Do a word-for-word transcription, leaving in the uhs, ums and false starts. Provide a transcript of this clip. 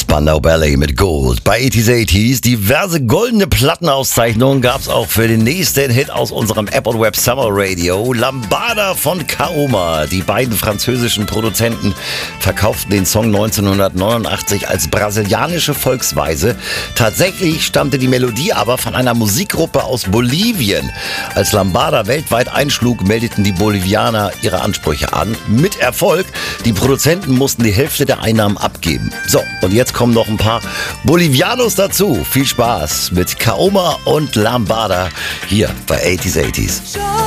Spandau Ballet mit Gold bei achtzig achtzig. Diverse goldene Plattenauszeichnungen gab es auch für den nächsten Hit aus unserem App und Web Summer Radio. Lambada von Kaoma. Die beiden französischen Produzenten verkauften den Song neunzehnhundertneunundachtzig als brasilianische Volksweise. Tatsächlich stammte die Melodie aber von einer Musikgruppe aus Bolivien. Als Lambada weltweit einschlug, meldeten die Bolivianer ihre Ansprüche an. Mit Erfolg. Die Produzenten mussten die Hälfte der Einnahmen abgeben. So, und jetzt kommen noch ein paar Bolivianos dazu. Viel Spaß mit Kaoma und Lambada hier bei achtzig achtzig.